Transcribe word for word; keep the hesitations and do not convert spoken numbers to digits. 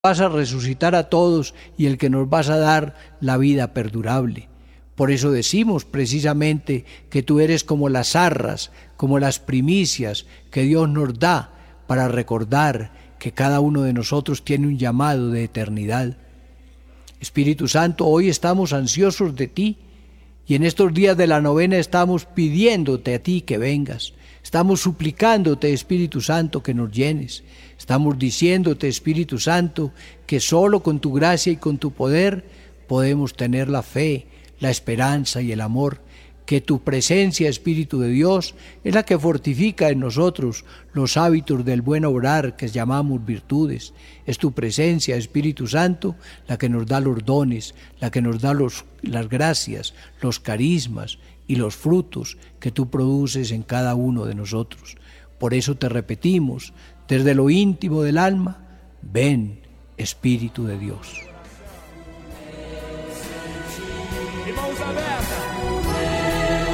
vas a resucitar a todos y el que nos vas a dar la vida perdurable. Por eso decimos precisamente que tú eres como las arras, como las primicias que Dios nos da para recordar que cada uno de nosotros tiene un llamado de eternidad. Espíritu Santo, hoy estamos ansiosos de ti y en estos días de la novena estamos pidiéndote a ti que vengas. Estamos suplicándote, Espíritu Santo, que nos llenes. Estamos diciéndote, Espíritu Santo, que solo con tu gracia y con tu poder podemos tener la fe, la esperanza y el amor. Que tu presencia, Espíritu de Dios, es la que fortifica en nosotros los hábitos del buen obrar que llamamos virtudes. Es tu presencia, Espíritu Santo, la que nos da los dones, la que nos da los, las gracias, los carismas y los frutos que tú produces en cada uno de nosotros. Por eso te repetimos, desde lo íntimo del alma, ven, Espíritu de Dios.